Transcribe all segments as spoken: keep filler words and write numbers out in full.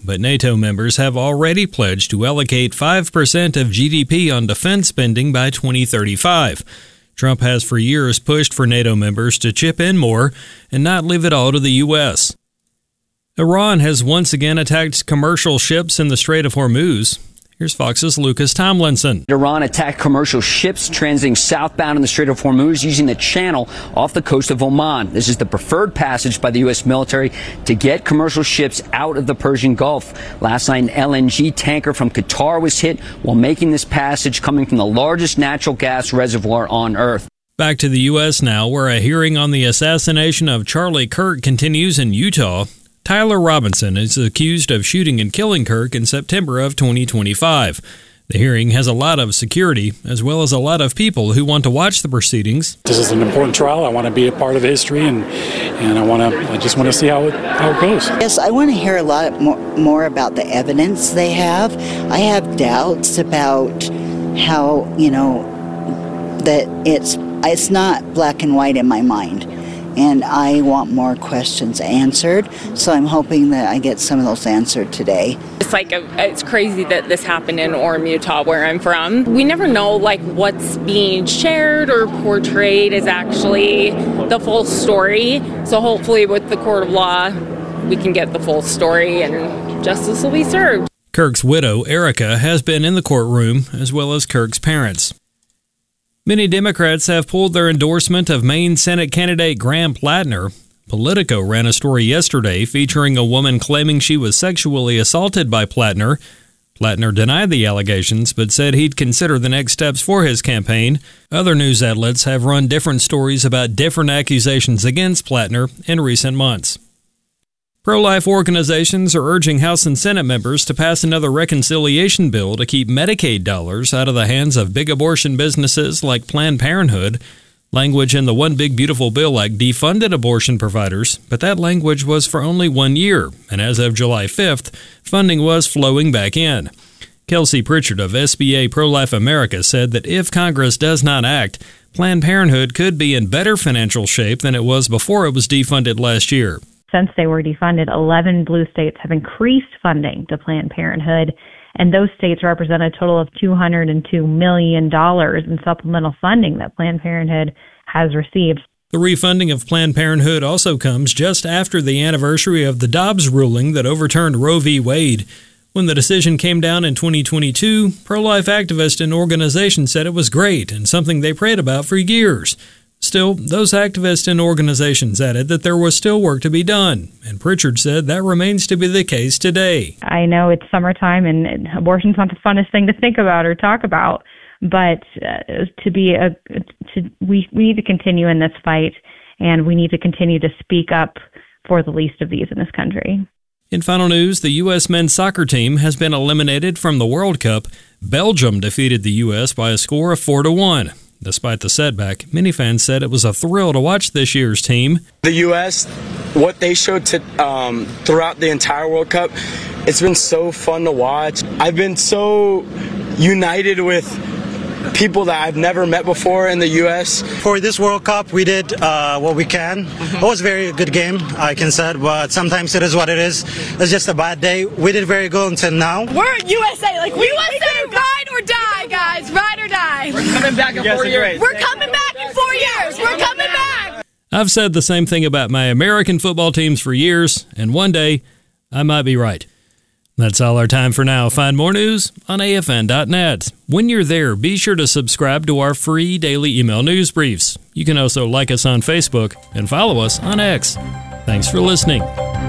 but NATO members have already pledged to allocate five percent of G D P on defense spending by twenty thirty-five. Trump has for years pushed for NATO members to chip in more and not leave it all to the U S. Iran has once again attacked commercial ships in the Strait of Hormuz. Here's Fox's Lucas Tomlinson. Iran attacked commercial ships transiting southbound in the Strait of Hormuz using the channel off the coast of Oman. This is the preferred passage by the U S military to get commercial ships out of the Persian Gulf. Last night, an L N G tanker from Qatar was hit while making this passage, coming from the largest natural gas reservoir on Earth. Back to the U S now, where a hearing on the assassination of Charlie Kirk continues in Utah. Tyler Robinson is accused of shooting and killing Kirk in September of twenty twenty-five. The hearing has a lot of security, as well as a lot of people who want to watch the proceedings. This is an important trial. I want to be a part of history, and and I want to. I just want to see how it how it goes. Yes, I want to hear a lot more, more about the evidence they have. I have doubts about how, you know, that it's it's not black and white in my mind. And I want more questions answered, so I'm hoping that I get some of those answered today. It's like a, it's crazy that this happened in Orem, Utah, where I'm from. We never know like what's being shared or portrayed is actually the full story. So hopefully with the court of law, we can get the full story and justice will be served. Kirk's widow, Erica, has been in the courtroom, as well as Kirk's parents. Many Democrats have pulled their endorsement of Maine Senate candidate Graham Plattner. Politico ran a story yesterday featuring a woman claiming she was sexually assaulted by Plattner. Plattner denied the allegations, but said he'd consider the next steps for his campaign. Other news outlets have run different stories about different accusations against Plattner in recent months. Pro-life organizations are urging House and Senate members to pass another reconciliation bill to keep Medicaid dollars out of the hands of big abortion businesses like Planned Parenthood. Language in the One Big Beautiful Bill Act defunded abortion providers, but that language was for only one year, and as of July fifth, funding was flowing back in. Kelsey Pritchard of S B A Pro-Life America said that if Congress does not act, Planned Parenthood could be in better financial shape than it was before it was defunded last year. Since they were defunded, eleven blue states have increased funding to Planned Parenthood, and those states represent a total of two hundred two million dollars in supplemental funding that Planned Parenthood has received. The refunding of Planned Parenthood also comes just after the anniversary of the Dobbs ruling that overturned Roe v. Wade. When the decision came down in twenty twenty-two, pro-life activists and organizations said it was great and something they prayed about for years. Still, those activists and organizations added that there was still work to be done, and Pritchard said that remains to be the case today. I know it's summertime and abortion's not the funnest thing to think about or talk about, but uh, to be a, to, we, we need to continue in this fight, and we need to continue to speak up for the least of these in this country. In final news, the U S men's soccer team has been eliminated from the World Cup. Belgium defeated the U S by a score of four to one. Despite the setback, many fans said it was a thrill to watch this year's team. The U S, what they showed to, um, throughout the entire World Cup, it's been so fun to watch. I've been so united with people that I've never met before in the U S. For this World Cup, we did uh, what we can. It was a very good game, I can say, but sometimes it is what it is. It's just a bad day. We did very good until now. We're U S A, like we U S A, ride or die, guys, ride or die. We're coming back in four years. We're coming back in four years. We're coming back. I've said the same thing about my American football teams for years, and one day I might be right. That's all our time for now. Find more news on A F N dot net. When you're there, be sure to subscribe to our free daily email news briefs. You can also like us on Facebook and follow us on X. Thanks for listening.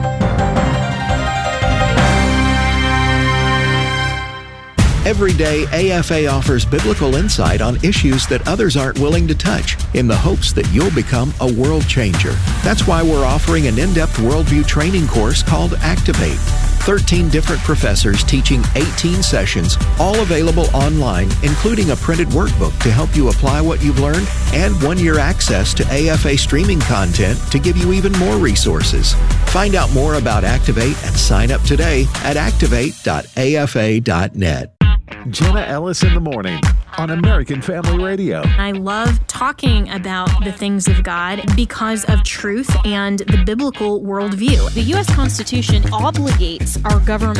Every day, A F A offers biblical insight on issues that others aren't willing to touch, in the hopes that you'll become a world changer. That's why we're offering an in-depth worldview training course called Activate. thirteen different professors teaching eighteen sessions, all available online, including a printed workbook to help you apply what you've learned, and one-year access to A F A streaming content to give you even more resources. Find out more about Activate and sign up today at activate dot A F A dot net. Jenna Ellis in the morning on American Family Radio. I love talking about the things of God because of truth and the biblical worldview. The U S Constitution obligates our government